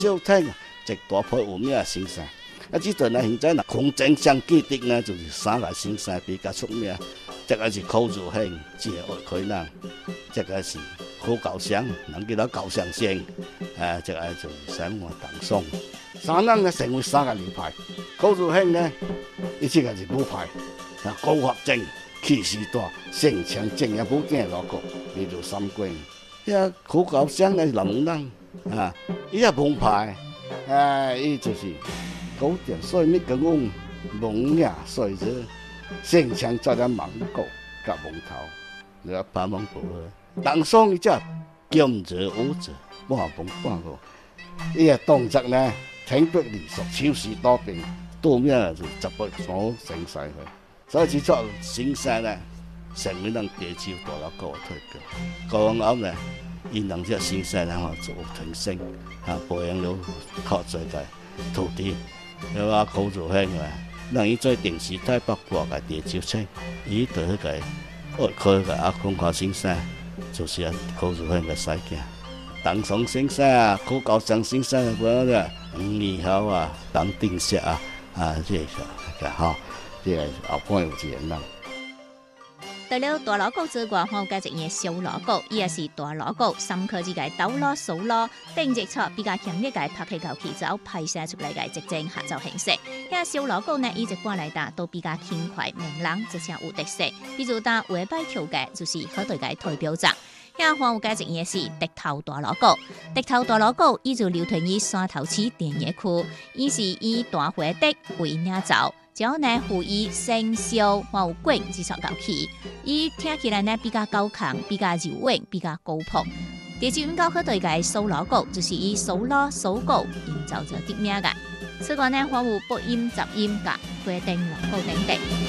少聽一大批有名嘅先生。啊，即陣呢，現在呢，空前上記得呢，就是三個先生比較出名。這個是寇如興，這個外區人；這個是柯高祥，人叫他高祥先。這個就是什麼鄧松。三人呢成為三個流派。寇如興呢，伊這個是武派，高發正、氣勢大、性強正也武驚老國，叫做三軍。呀，柯高祥呢是南門人，伊也門派，伊就是高點，所以你講講蒙呀，所以就性強做咗芒果甲蒙頭，就把芒果。鄧松伊只兼者武者，半蒙半個，伊個動作呢，挺拔利索，手勢多變，多面就10倍所成勢去。所以只作先生呢，成為人地招大佬哥退表。講啱呢，因人只先生呢做挺升，培養了靠在個土地。又話寇如興啊，人伊做電視台北國嘅地招稱，伊對迄個外區嘅阿孔華先生，就是寇如興嘅細囝。鄧松先生啊，柯高祥先生啊，嗰個吳二號啊，鄧定石啊，這個哈，這個後半有錢人。 除了大鑼鼓之外，還有加一個小鑼鼓，伊也是大鑼鼓三顆字嘅斗鑼、數鑼，定一撮比較強烈嘅拍起球起走，排射出來嘅即正合奏形式。遐小鑼鼓呢，伊一般來打都比較輕快明朗，而且有特色。比如打尾擺跳嘅，就是好對嘅代表作。遐還有加一個是笛頭大鑼鼓，笛頭大鑼鼓伊就流傳於山頭市電野區，伊是以大花笛為領奏。之後呢，輔以笙簫還有管之屬樂器，伊聽起來呢比較高亢、比較柔軟、比較高亢。第二種較好對嘅數鑼鼓，就是以數鑼、數鼓營造咗得名嘅。此外呢，還有撥音、雜音、甲規定鑼鼓等等。